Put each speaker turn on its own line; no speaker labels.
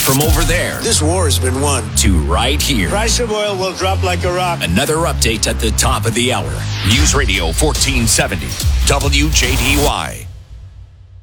From over there
This war has been won.
to right here.
Price of oil will drop like a rock.
Another update at the top of the hour. News Radio 1470. WJDY.